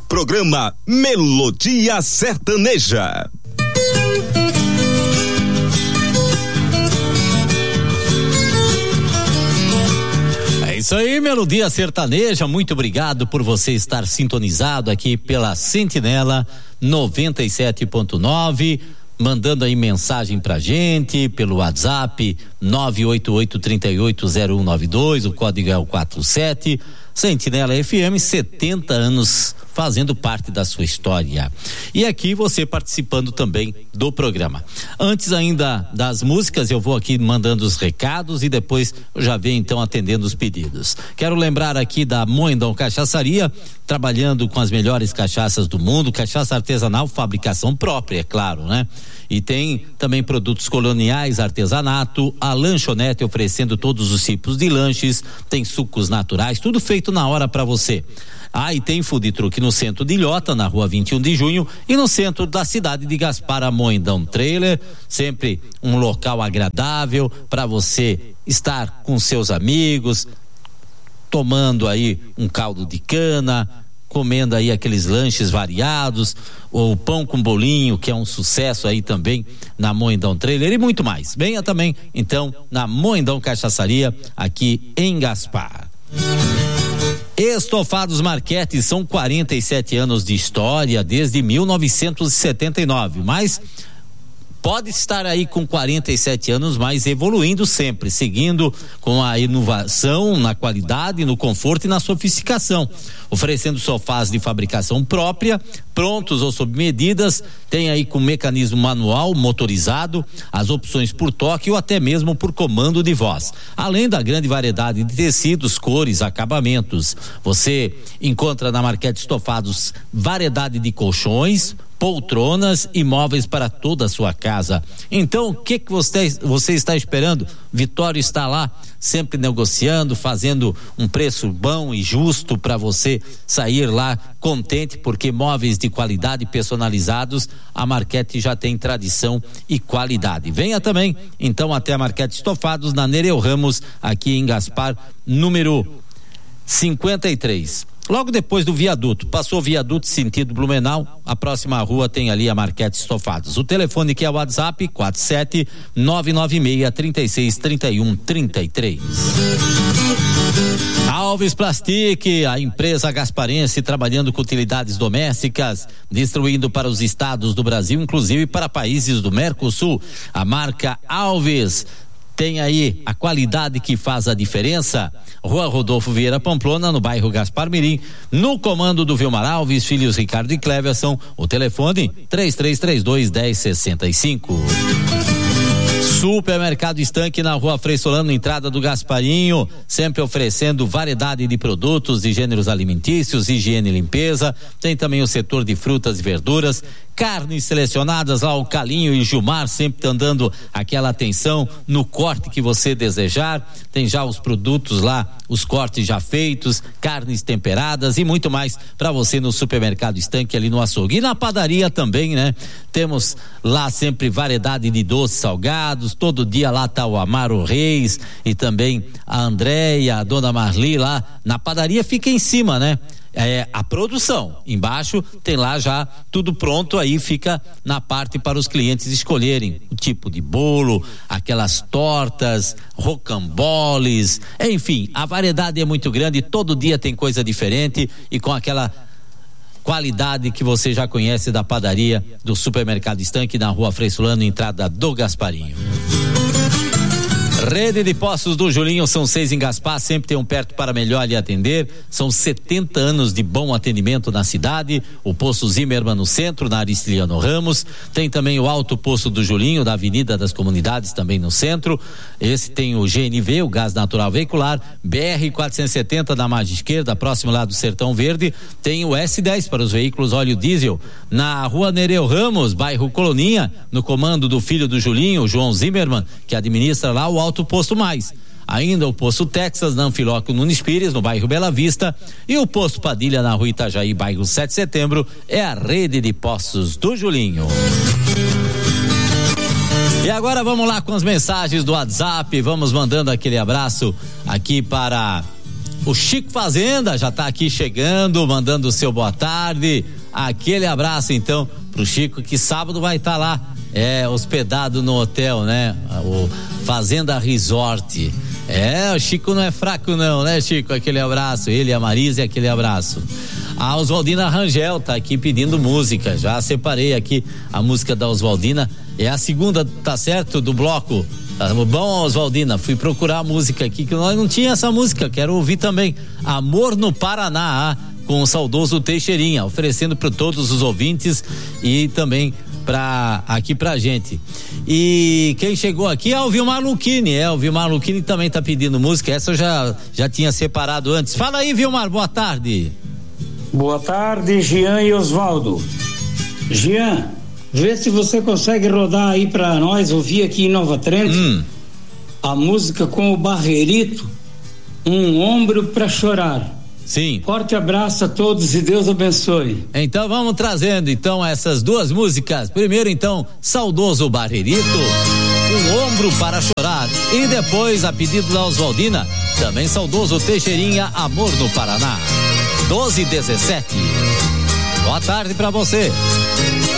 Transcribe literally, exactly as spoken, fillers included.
Programa Melodia Sertaneja. É isso aí, Melodia Sertaneja. Muito obrigado por você estar sintonizado aqui pela Sentinela noventa e sete ponto nove, mandando aí mensagem pra gente pelo WhatsApp nove oito oito, três oito zero um nove dois, o código é o quatro sete. Sentinela F M, setenta anos fazendo parte da sua história. E aqui você participando também do programa. Antes ainda das músicas, eu vou aqui mandando os recados e depois eu já venho então atendendo os pedidos. Quero lembrar aqui da Moendão Cachaçaria, trabalhando com as melhores cachaças do mundo, cachaça artesanal, fabricação própria, é claro, né? E tem também produtos coloniais, artesanato, a lanchonete oferecendo todos os tipos de lanches, tem sucos naturais, tudo feito na hora para você. Ah, e tem food truck no centro de Ilhota, na rua vinte e um de junho, e no centro da cidade de Gaspar, a Moendão Trailer, sempre um local agradável para você estar com seus amigos, tomando aí um caldo de cana, comendo aí aqueles lanches variados, o pão com bolinho, que é um sucesso aí também na Moendão Trailer, e muito mais. Venha também então na Moendão Cachaçaria, aqui em Gaspar. Estofados Marquete, são quarenta e sete anos de história, desde mil novecentos e setenta e nove, mas pode estar aí com quarenta e sete anos, mas evoluindo sempre, seguindo com a inovação na qualidade, no conforto e na sofisticação, oferecendo sofás de fabricação própria, prontos ou sob medidas, tem aí com mecanismo manual, motorizado, as opções por toque ou até mesmo por comando de voz, além da grande variedade de tecidos, cores, acabamentos. Você encontra na Marquete Estofados variedade de colchões, poltronas e móveis para toda a sua casa. Então, o que que você, você está esperando? Vitório está lá, sempre negociando, fazendo um preço bom e justo para você sair lá contente, porque móveis de qualidade personalizados, a Marquete já tem tradição e qualidade. Venha também, então, até a Marquete Estofados, na Nereu Ramos, aqui em Gaspar, número cinquenta e três. Logo depois do viaduto, passou o viaduto sentido Blumenau, a próxima rua tem ali a Marquete Estofados. O telefone que é o WhatsApp quatro sete nove nove seis, três seis, três um, três três. Alves Plastic, a empresa gasparense trabalhando com utilidades domésticas, distribuindo para os estados do Brasil, inclusive para países do Mercosul. A marca Alves tem aí a qualidade que faz a diferença. Rua Rodolfo Vieira Pamplona, no bairro Gaspar Mirim, no comando do Vilmar Alves, filhos Ricardo e Cleverson. O telefone três três três dois, um zero seis cinco. Supermercado Estanque, na Rua Frei Solano, entrada do Gasparinho, sempre oferecendo variedade de produtos de gêneros alimentícios, higiene e limpeza. Tem também o setor de frutas e verduras, carnes selecionadas, lá o Calinho e Gilmar sempre dando aquela atenção no corte que você desejar. Tem já os produtos lá, os cortes já feitos, carnes temperadas e muito mais para você no Supermercado Estanque, ali no açougue. E na padaria também, né? Temos lá sempre variedade de doces salgados, todo dia lá tá o Amaro Reis e também a Andréia, a Dona Marli lá na padaria, fica em cima, né? É, a produção, embaixo tem lá já tudo pronto, aí fica na parte para os clientes escolherem o tipo de bolo, aquelas tortas, rocamboles, enfim, a variedade é muito grande, todo dia tem coisa diferente e com aquela qualidade que você já conhece da padaria do Supermercado Estanque, na Rua Frei Solano, entrada do Gasparinho. Rede de Postos do Julinho, são seis em Gaspar, sempre tem um perto para melhor lhe atender. São setenta anos de bom atendimento na cidade. O posto Zimmermann no centro, na Aristiliano Ramos. Tem também o Alto Posto do Julinho, da Avenida das Comunidades, também no centro. Esse tem o G N V, o Gás Natural Veicular. B R quatrocentos e setenta na margem esquerda, próximo lá do Sertão Verde. Tem o S dez para os veículos óleo diesel. Na Rua Nereu Ramos, bairro Coloninha, no comando do filho do Julinho, João Zimmermann, que administra lá o Alto Posto Mais. Ainda o Posto Texas, na Anfilóquio Nunes Pires, no bairro Bela Vista, e o Posto Padilha, na Rua Itajaí, bairro sete de Setembro, é a Rede de Postos do Julinho. E agora vamos lá com as mensagens do WhatsApp, vamos mandando aquele abraço aqui para O Chico Fazenda já tá aqui chegando, mandando o seu boa tarde. Aquele abraço então pro Chico, que sábado vai estar tá lá, é, hospedado no hotel, né? O Fazenda Resort. É, o Chico não é fraco não, né, Chico? Aquele abraço, ele e a Marisa, aquele abraço. A Oswaldina Rangel tá aqui pedindo música, já separei aqui a música da Oswaldina, é a segunda, tá certo, do bloco. Tá bom, Oswaldina, fui procurar a música aqui, que nós não tinha essa música, quero ouvir também. Amor no Paraná, com o saudoso Teixeirinha, oferecendo para todos os ouvintes e também pra, aqui pra gente. E quem chegou aqui é o Vilmar Luchini, é, o Vilmar Luchini também tá pedindo música, essa eu já, já tinha separado antes. Fala aí, Vilmar, boa tarde. Boa tarde, Jean e Osvaldo. Jean, vê se você consegue rodar aí pra nós, ouvir aqui em Nova Trento, hum. a música com o Barrerito, Um Ombro pra Chorar. Sim. Forte abraço a todos e Deus abençoe. Então vamos trazendo então essas duas músicas. Primeiro então, saudoso Barrerito, Um Ombro para Chorar. E depois, a pedido da Oswaldina, também saudoso Teixeirinha, Amor no Paraná. doze e dezessete. Boa tarde pra você.